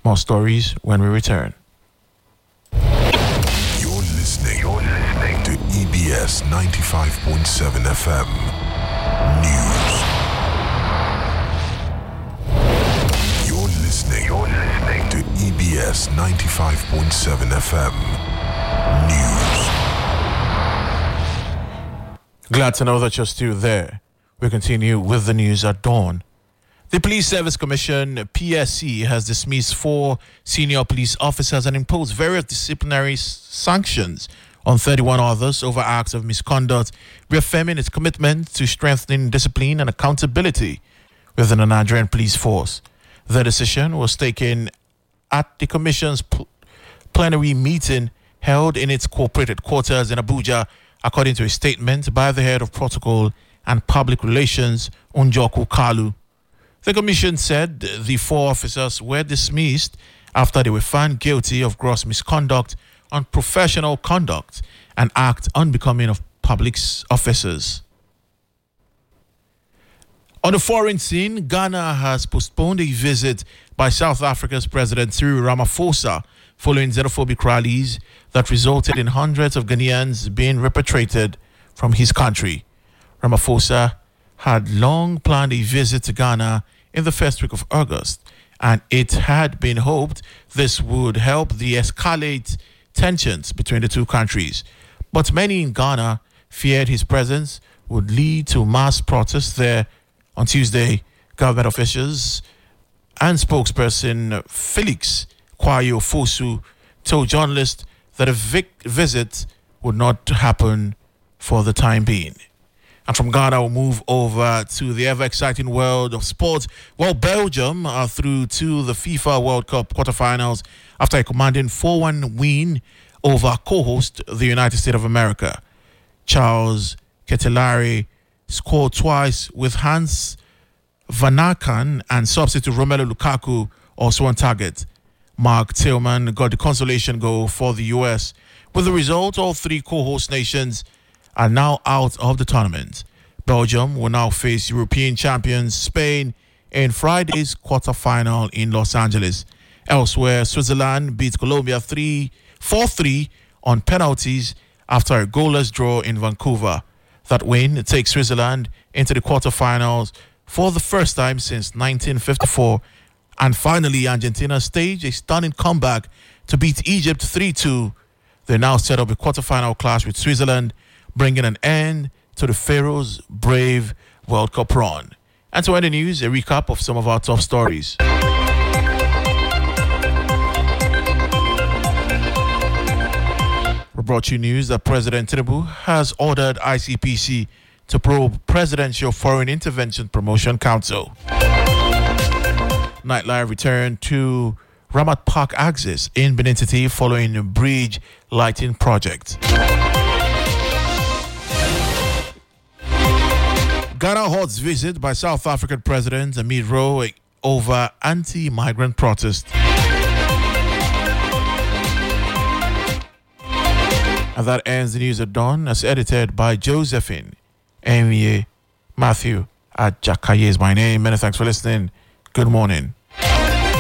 More stories when we return. You're listening to EBS 95.7 FM News. You're listening to EBS 95.7 FM News. Glad to know that you're still there. We continue with the news at dawn. The Police Service Commission, PSC, has dismissed 4 senior police officers and imposed various disciplinary sanctions on 31 others over acts of misconduct, reaffirming its commitment to strengthening discipline and accountability within the Nigerian police force. The decision was taken at the Commission's plenary meeting held in its corporate headquarters in Abuja, according to a statement by the head of Protocol and Public Relations, Njoku Kalu. The Commission said the 4 officers were dismissed after they were found guilty of gross misconduct, unprofessional conduct, and act unbecoming of public officers. On the foreign scene, Ghana has postponed a visit by South Africa's President Cyril Ramaphosa following xenophobic rallies that resulted in hundreds of Ghanaians being repatriated from his country. Ramaphosa had long planned a visit to Ghana in the first week of August, and it had been hoped this would help de-escalate tensions between the two countries. But many in Ghana feared his presence would lead to mass protests there. On Tuesday, government officials and spokesperson Felix Kwayo Fosu told journalists that a visit would not happen for the time being. And from Ghana, we'll move over to the ever-exciting world of sport. Well, Belgium are through to the FIFA World Cup quarterfinals after a commanding 4-1 win over co-host, the United States of America. Charles Ketelare scored twice with Hans Van Aken and substitute Romelu Lukaku also on target. Mark Tillman got the consolation goal for the U.S. With the result, all 3 co-host nations are now out of the tournament. Belgium will now face European champions Spain in Friday's quarterfinal in Los Angeles. Elsewhere, Switzerland beat Colombia 4-3 on penalties after a goalless draw in Vancouver. That win takes Switzerland into the quarterfinals for the first time since 1954. And finally, Argentina staged a stunning comeback to beat Egypt 3-2. They now set up a quarterfinal clash with Switzerland, bringing an end to the Pharaohs' brave World Cup run. And to end the news, a recap of some of our top stories. We brought you news that President Tinubu has ordered ICPC to probe Presidential Foreign Intervention Promotion Council. Nightlife returned to Ramat Park Axis in Benin City following a bridge lighting project. Ghana halts visit by South African President amid row over anti-migrant protest. And that ends the news at dawn, as edited by Josephine Emie Matthew at Jakaye is my name. Many thanks for listening. Good morning.